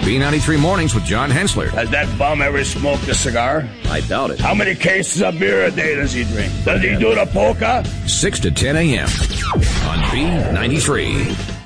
B93 Mornings with John Hensler. Has that bum ever smoked a cigar? I doubt it. How many cases of beer a day does he drink? Does he do the polka? 6 to 10 a.m. on B93.